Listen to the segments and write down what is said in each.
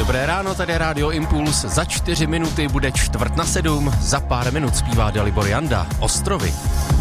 Dobré ráno, tady je Rádio Impuls. Za 4 minuty bude 6:45. Za pár minut zpívá Dalibor Janda. Ostrovy.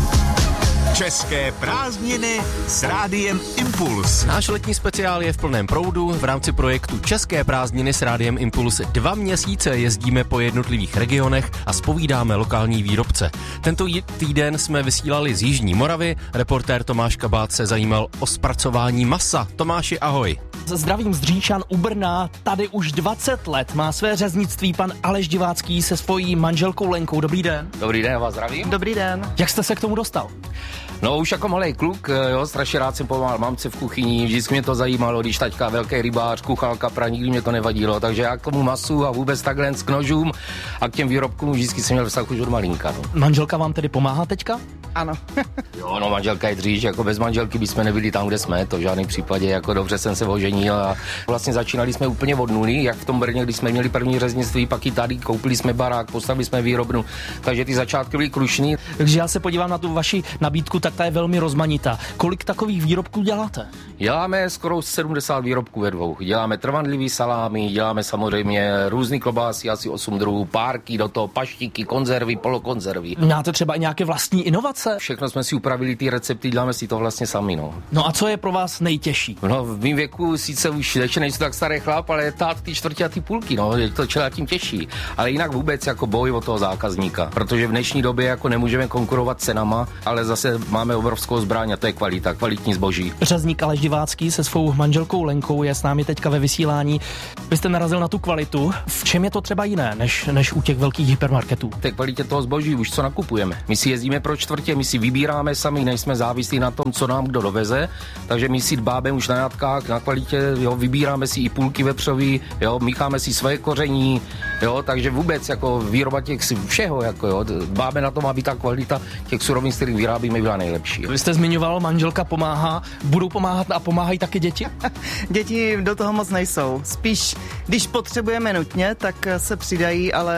České prázdniny s Rádiem Impuls. Náš letní speciál je v plném proudu. V rámci projektu České prázdniny s Rádiem Impuls 2 měsíce jezdíme po jednotlivých regionech a zpovídáme lokální výrobce. Tento týden jsme vysílali z Jižní Moravy. Reportér Tomáš Kabát se zajímal o zpracování masa. Tomáši, ahoj. Zdravím z Říčan u Brna. Tady už 20 let má své řeznictví pan Aleš Divácký se svojí manželkou Lenkou. Dobrý den. Dobrý den, vás zdravím. Dobrý den. Jak jste se k tomu dostal? No už jako malej kluk, jo, strašně rád jsem pomáhal mamce v kuchyni, vždycky mě to zajímalo, když taťka velký rybář, kuchalka, nikdy mě to nevadilo, takže já k tomu masu a vůbec takhle k nožům a k těm výrobkům vždycky jsem měl vztah už od malinka. No. Manželka vám tedy pomáhá teďka? Ano. Jo, no manželka je dříž, jako bez manželky bychom nebyli tam, kde jsme, to v žádném případě, jako dobře jsem se oženil a vlastně začínali jsme úplně od nuly, jak v tom Brně, když jsme měli první řeznictví, pak i tady, koupili jsme barák, postavili jsme výrobnu, takže ty začátky byly krušný. Takže já se podívám na tu vaši nabídku, tak ta je velmi rozmanitá. Kolik takových výrobků děláte? Děláme skoro 70 výrobků ve dvou. Děláme trvanlivý salámy, děláme samozřejmě různý klobásy, asi 8 druhů, párky do toho, paštíky, konzervy, polokonzervy. Máte třeba i nějaké vlastní inovace? Všechno jsme si upravili, ty recepty, děláme si to vlastně sami, no. No a co je pro vás nejtěžší? No v mým věku sice už nejsem tak starý chlap, ale tát ty čtvrtě a ty půlky, no, je to čelá tím těžší. Ale jinak vůbec jako boj o toho zákazníka, protože v dnešní době jako nemůžeme konkurovat cenama, ale zase máme obrovskou zbraň a to je kvalita, kvalitní zboží. Řezník Aleš Divácký se svou manželkou Lenkou je s námi teďka ve vysílání. Vy jste narazil na tu kvalitu. V čem je to třeba jiné než u těch velkých hypermarketů? V té kvalitě toho zboží už co nakupujeme. My si jezdíme pro čtvrtě, my si vybíráme sami, nejsme závislí na tom, co nám kdo doveze, takže my si dbáme už na jatkách, na kvalitě, jo, vybíráme si i půlky vepřový, jo, mícháme si své koření, jo, takže vůbec jako výroba těch všeho, jako jo, dbáme na tom, aby ta kvalita těch surovin, z kterých vyrábíme, byla nejlepší. Vy jste zmiňoval, manželka pomáhá, budou pomáhat a pomáhají taky děti? Děti do toho moc nejsou. Spíš, když potřebujeme nutně, tak se přidají, ale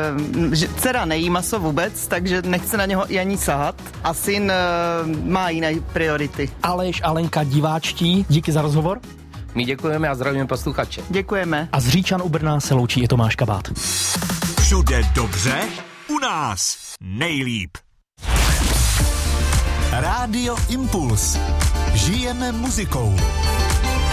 dcera nejí maso vůbec, takže nechce na něho i ani sahat a syn má jiné priority. Aleš a Lenka diváčtí, díky za rozhovor. My děkujeme a zdravíme posluchače. Děkujeme. A z Říčan u Brna se loučí i Tomáš Kabát. Všude dobře, u nás nejlíp. Rádio Impuls. Žijeme muzikou.